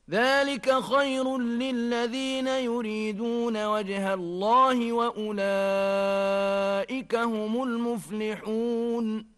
ذلك خير للذين يريدون وجه الله وأولئك هم المفلحون